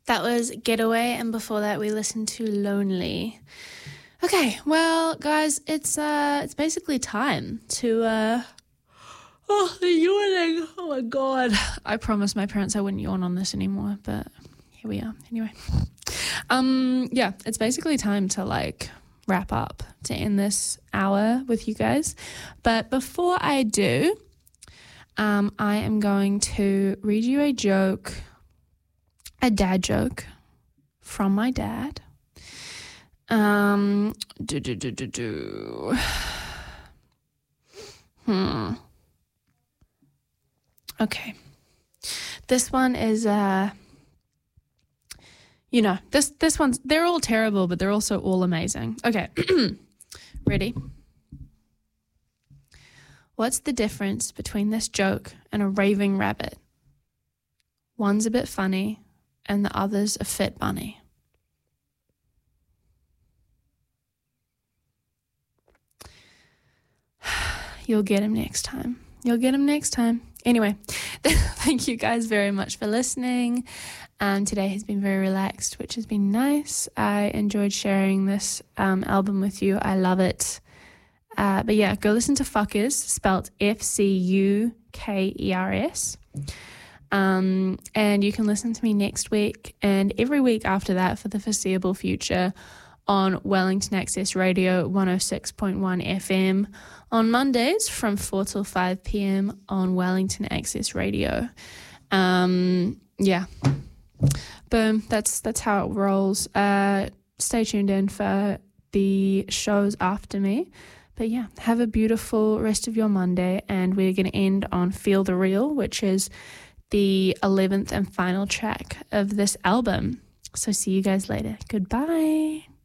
That was Getaway, and before that we listened to Lonely. Okay, well, guys, it's basically time to the yawning. Oh my god. I promised my parents I wouldn't yawn on this anymore, but here we are. Anyway. Yeah, it's basically time to wrap up, to end this hour with you guys. But before I do, I am going to read you a dad joke from my dad. Okay. This one is, this one's, they're all terrible, but they're also all amazing. Okay. Ready? What's the difference between this joke and a raving rabbit? One's a bit funny and the other's a fit bunny. You'll get him next time. Anyway, thank you guys very much for listening. Today has been very relaxed, which has been nice. I enjoyed sharing this album with you. I love it. But yeah, go listen to Fuckers, spelt F-C-U-K-E-R-S. And you can listen to me next week and every week after that for the foreseeable future on Wellington Access Radio 106.1 FM on Mondays from 4 till 5 p.m. on Wellington Access Radio. Yeah. Boom. That's how it rolls. Stay tuned in for the shows after me. But yeah, have a beautiful rest of your Monday, and we're going to end on Feel the Real, which is the 11th and final track of this album. So see you guys later. Goodbye.